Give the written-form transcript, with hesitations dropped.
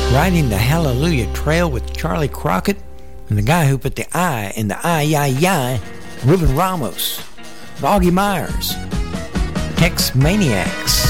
Riding the Hallelujah Trail with Charlie Crockett, and the guy who put the I in the I, Ruben Ramos, Augie Myers, Tex Maniacs.